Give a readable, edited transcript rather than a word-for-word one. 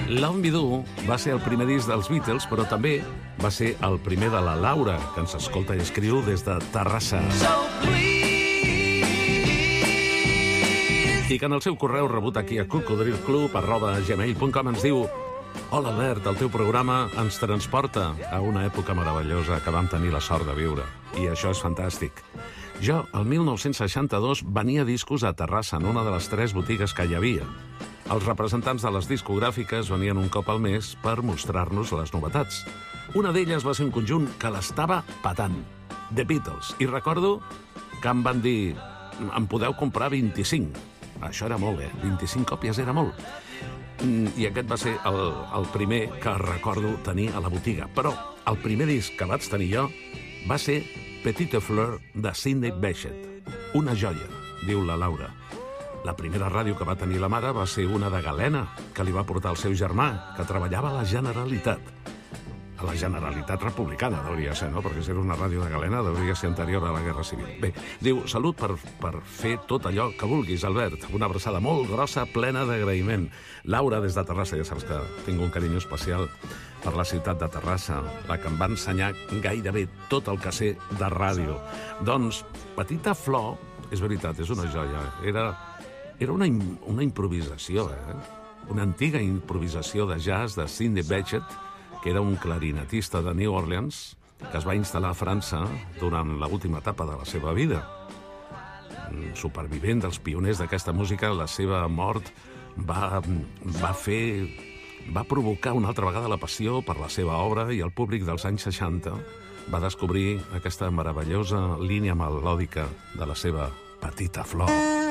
Love Me Do va ser el primer disc dels Beatles, però també va ser el primer de la Laura, que ens escolta i escriu des de Terrassa. I que en el seu correu rebut aquí a cocodrilclub@gmail.com ens diu: Hola, Albert, el teu programa ens transporta a una època meravellosa que vam tenir la sort de viure. I això és fantàstic. Jo, el 1962, venia discos a Terrassa, en una de les 3 botigues que hi havia. Els representants de les discogràfiques venien un cop al mes per mostrar-nos les novetats. Una d'elles va ser un conjunt que l'estava patant, The Beatles. I recordo que em van dir: en podeu comprar 25. Això era molt, 25 còpies era molt. I aquest va ser el primer que recordo tenir a la botiga. Però el primer disc que vaig tenir jo va ser Petite Fleur de Sidney Bechet. Una joia, diu la Laura. La primera ràdio que va tenir la mare va ser una de Galena, que li va portar el seu germà, que treballava a la Generalitat. A la Generalitat Republicana, hauria de ser, no? Perquè si era una ràdio de Galena, hauria ser anterior a la Guerra Civil. Bé, diu: salut per fer tot allò que vulguis, Albert. Una abraçada molt grossa, plena d'agraïment. Laura, des de Terrassa, ja saps que tinc un carinyo especial per la ciutat de Terrassa, la que em va ensenyar gairebé tot el que sé de ràdio. Doncs, Petita Flor, és veritat, és una joia. Era una improvisació, una antiga improvisació de jazz de Sidney Bechet, que era un clarinetista de New Orleans, que es va instal·lar a França durant l'última etapa de la seva vida. Supervivent dels pioners d'aquesta música, la seva mort va provocar una altra vegada la passió per la seva obra, i el públic dels anys 60 va descobrir aquesta meravellosa línia melòdica de la seva Petita Flor.